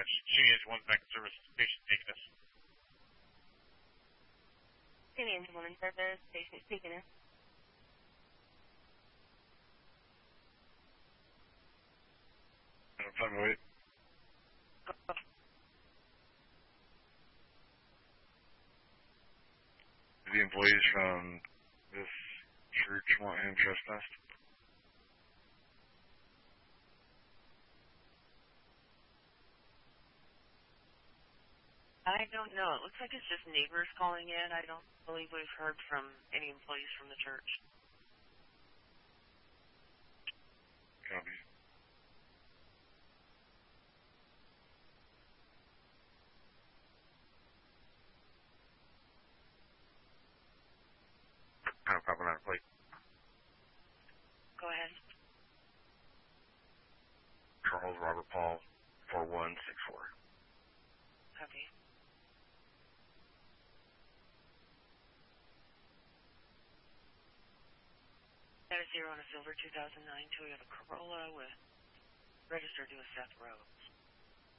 dispatch. Shooting Edge 1 back in service. Station taking us. Shooting Edge 1 in service. Station taking us. Time to wait. The employees from this church want him trespassed? I don't know. It looks like it's just neighbors calling in. I don't believe we've heard from any employees from the church. Copy. Kind of popping on a plate. Go ahead. Charles Robert Paul 4164. Copy. That is 0 on a silver 2009 Toyota Corolla with registered to a Seth Rhodes.